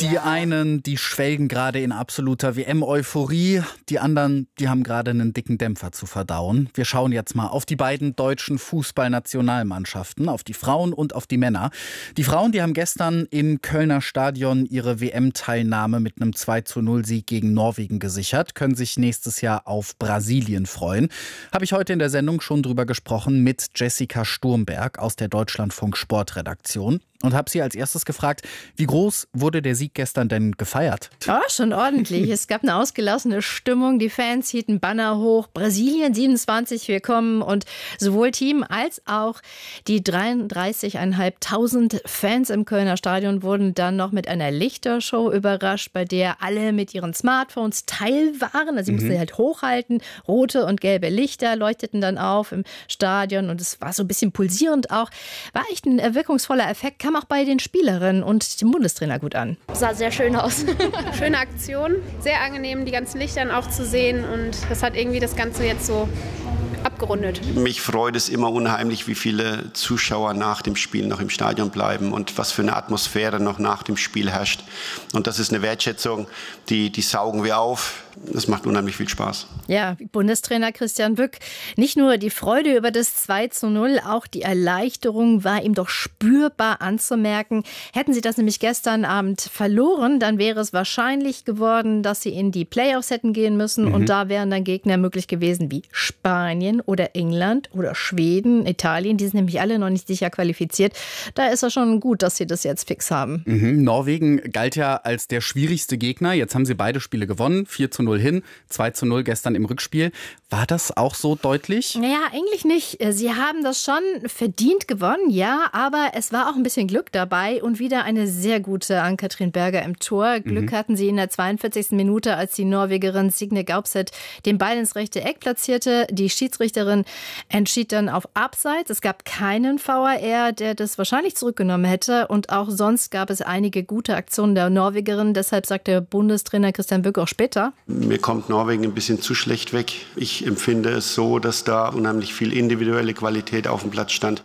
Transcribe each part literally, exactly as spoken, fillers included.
Die einen, die schwelgen gerade in absoluter W M-Euphorie. Die anderen, die haben gerade einen dicken Dämpfer zu verdauen. Wir schauen jetzt mal auf die beiden deutschen Fußballnationalmannschaften, auf die Frauen und auf die Männer. Die Frauen, die haben gestern im Kölner Stadion ihre W M-Teilnahme mit einem zwei zu null Sieg gegen Norwegen gesichert, können sich nächstes Jahr auf Brasilien freuen. Habe ich heute in der Sendung schon drüber gesprochen mit Jessica Sturmberg aus der Deutschlandfunk Sportredaktion. Und habe sie als erstes gefragt, wie groß wurde der Sieg gestern denn gefeiert? Oh, schon ordentlich. Es gab eine ausgelassene Stimmung. Die Fans hielten Banner hoch. Brasilien siebenundzwanzig, willkommen. Und sowohl Team als auch die dreiunddreißigtausendfünfhundert Fans im Kölner Stadion wurden dann noch mit einer Lichtershow überrascht, bei der alle mit ihren Smartphones teil waren. Also sie mussten mhm. halt hochhalten. Rote und gelbe Lichter leuchteten dann auf im Stadion. Und es war so ein bisschen pulsierend auch. War echt ein wirkungsvoller Effekt. Kam auch bei den Spielerinnen und dem Bundestrainer gut an. Sah sehr schön aus. Schöne Aktion, sehr angenehm, die ganzen Lichtern auch zu sehen und das hat irgendwie das Ganze jetzt so abgerundet. Mich freut es immer unheimlich, wie viele Zuschauer nach dem Spiel noch im Stadion bleiben und was für eine Atmosphäre noch nach dem Spiel herrscht. Und das ist eine Wertschätzung, die, die saugen wir auf. Das macht unheimlich viel Spaß. Ja, Bundestrainer Christian Wück, nicht nur die Freude über das zwei zu null, auch die Erleichterung war ihm doch spürbar anzumerken. Hätten sie das nämlich gestern Abend verloren, dann wäre es wahrscheinlich geworden, dass sie in die Playoffs hätten gehen müssen. Mhm. Und da wären dann Gegner möglich gewesen wie Spanien oder England oder Schweden, Italien. Die sind nämlich alle noch nicht sicher qualifiziert. Da ist es schon gut, dass sie das jetzt fix haben. Mhm. Norwegen galt ja als der schwierigste Gegner. Jetzt haben sie beide Spiele gewonnen. vier zu null hin, zwei zu null gestern im Rückspiel. War das auch so deutlich? Naja, eigentlich nicht. Sie haben das schon verdient gewonnen, ja, aber es war auch ein bisschen Glück dabei und wieder eine sehr gute Ann-Kathrin Berger im Tor. Glück mhm. hatten sie in der zweiundvierzigsten Minute, als die Norwegerin Signe Gaupset den Ball ins rechte Eck platzierte. Die Schiedsrichterin entschied dann auf Abseits. Es gab keinen V A R, der das wahrscheinlich zurückgenommen hätte und auch sonst gab es einige gute Aktionen der Norwegerin. Deshalb sagt der Bundestrainer Christian Wück auch später: Mir kommt Norwegen ein bisschen zu schlecht weg. Ich empfinde es so, dass da unheimlich viel individuelle Qualität auf dem Platz stand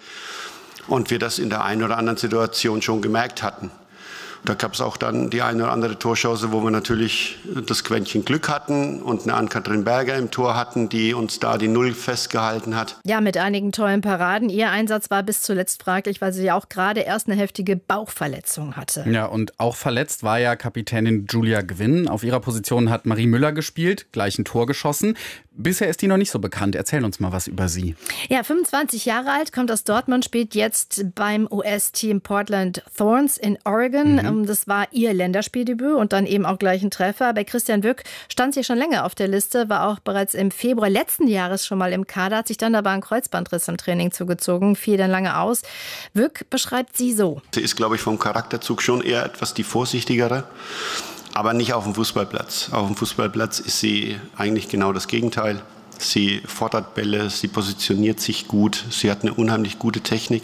und wir das in der einen oder anderen Situation schon gemerkt hatten. Da gab es auch dann die eine oder andere Torchance, wo wir natürlich das Quäntchen Glück hatten und eine Ann-Kathrin Berger im Tor hatten, die uns da die Null festgehalten hat. Ja, mit einigen tollen Paraden. Ihr Einsatz war bis zuletzt fraglich, weil sie ja auch gerade erst eine heftige Bauchverletzung hatte. Ja, und auch verletzt war ja Kapitänin Julia Gwynn. Auf ihrer Position hat Marie Müller gespielt, gleich ein Tor geschossen. Bisher ist die noch nicht so bekannt. Erzähl uns mal was über sie. Ja, fünfundzwanzig Jahre alt, kommt aus Dortmund, spielt jetzt beim U S-Team Portland Thorns in Oregon. Mhm. Das war ihr Länderspieldebüt und dann eben auch gleich ein Treffer. Bei Christian Wück stand sie schon länger auf der Liste, war auch bereits im Februar letzten Jahres schon mal im Kader, hat sich dann aber ein Kreuzbandriss im Training zugezogen, fiel dann lange aus. Wück beschreibt sie so. Sie ist, glaube ich, vom Charakterzug schon eher etwas die vorsichtigere. Aber nicht auf dem Fußballplatz. Auf dem Fußballplatz ist sie eigentlich genau das Gegenteil. Sie fordert Bälle, sie positioniert sich gut, sie hat eine unheimlich gute Technik.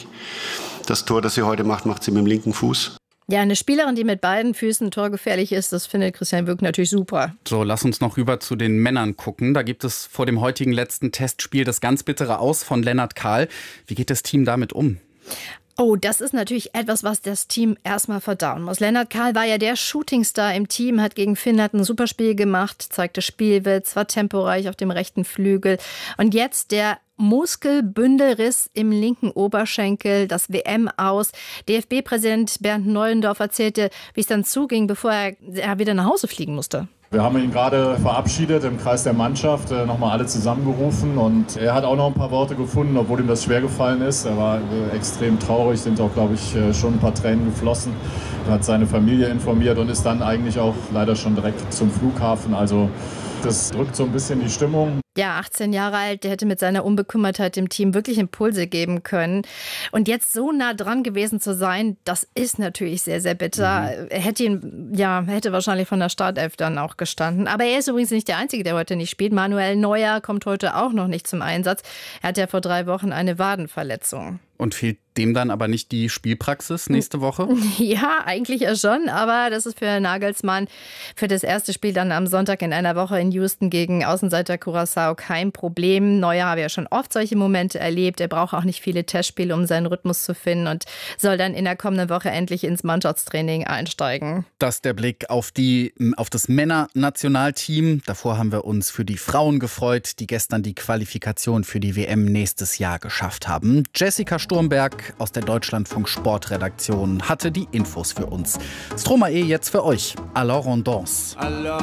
Das Tor, das sie heute macht, macht sie mit dem linken Fuß. Ja, eine Spielerin, die mit beiden Füßen torgefährlich ist, das findet Christian Wück natürlich super. So, lass uns noch rüber zu den Männern gucken. Da gibt es vor dem heutigen letzten Testspiel das ganz bittere Aus von Lennart Kahl. Wie geht das Team damit um? Oh, das ist natürlich etwas, was das Team erstmal verdauen muss. Lennart Kahl war ja der Shootingstar im Team, hat gegen Finnland ein super Spiel gemacht, zeigte Spielwitz, war temporeich auf dem rechten Flügel. Und jetzt der Muskelbündelriss im linken Oberschenkel, das W M aus. D F B-Präsident Bernd Neuendorf erzählte, wie es dann zuging, bevor er, er wieder nach Hause fliegen musste. Wir haben ihn gerade verabschiedet im Kreis der Mannschaft, nochmal alle zusammengerufen und er hat auch noch ein paar Worte gefunden, obwohl ihm das schwer gefallen ist. Er war extrem traurig, sind auch, glaube ich, schon ein paar Tränen geflossen. Er hat seine Familie informiert und ist dann eigentlich auch leider schon direkt zum Flughafen. Also das drückt so ein bisschen die Stimmung. Ja, achtzehn Jahre alt, der hätte mit seiner Unbekümmertheit dem Team wirklich Impulse geben können. Und jetzt so nah dran gewesen zu sein, das ist natürlich sehr, sehr bitter. Mhm. Er hätte ihn, ja, hätte wahrscheinlich von der Startelf dann auch gestanden. Aber er ist übrigens nicht der Einzige, der heute nicht spielt. Manuel Neuer kommt heute auch noch nicht zum Einsatz. Er hat ja vor drei Wochen eine Wadenverletzung. Und fehlt dem dann aber nicht die Spielpraxis nächste Woche? Ja, eigentlich ja schon, aber das ist für Nagelsmann für das erste Spiel dann am Sonntag in einer Woche in Houston gegen Außenseiter Curaçao kein Problem. Neuer habe ja schon oft solche Momente erlebt. Er braucht auch nicht viele Testspiele, um seinen Rhythmus zu finden und soll dann in der kommenden Woche endlich ins Mannschaftstraining einsteigen. Das ist der Blick auf, die, auf das Männernationalteam. Davor haben wir uns für die Frauen gefreut, die gestern die Qualifikation für die W M nächstes Jahr geschafft haben. Jessica Sturmberg aus der Deutschlandfunk Sportredaktion hatte die Infos für uns. Stromae jetzt für euch. Alors on danse. Alors